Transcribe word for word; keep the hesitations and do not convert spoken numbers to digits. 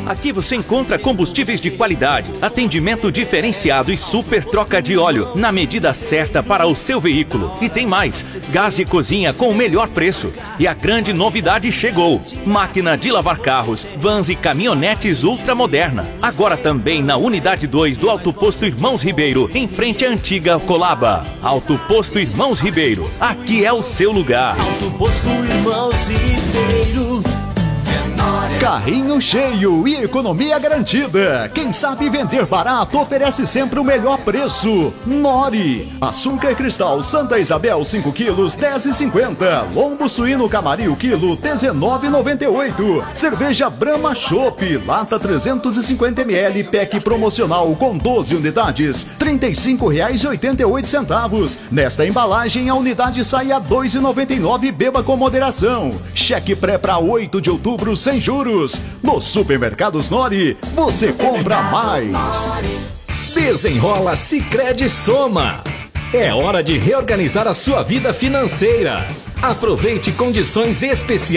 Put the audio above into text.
Aqui você encontra combustíveis de qualidade, atendimento diferenciado e super troca de óleo na medida certa para o seu veículo. E tem mais, gás de cozinha com o melhor preço. E a grande novidade chegou: máquina de lavar carros, vans e caminhonetes ultramoderna. Agora também na unidade dois do Alto Posto Irmãos Ribeiro, em frente à antiga Colaba. Alto Posto Irmãos Ribeiro, aqui é o seu lugar. Alto Posto Irmãos Ribeiro. Carrinho cheio e economia garantida. Quem sabe vender barato oferece sempre o melhor preço. Nori. Açúcar cristal Santa Isabel cinco quilos, dez e cinquenta. Lombo suíno Camarim quilo, dezenove e noventa e oito. Cerveja Brahma Chopp, lata trezentos e cinquenta mililitros, pack promocional com doze unidades, trinta e cinco reais e oitenta e oito centavos. Nesta embalagem a unidade sai a dois e noventa e nove. Beba com moderação. Cheque pré para oito de outubro sem juros. Nos supermercados Nori, você compra mais. Desenrola Sicredi Soma. É hora de reorganizar a sua vida financeira. Aproveite condições especiais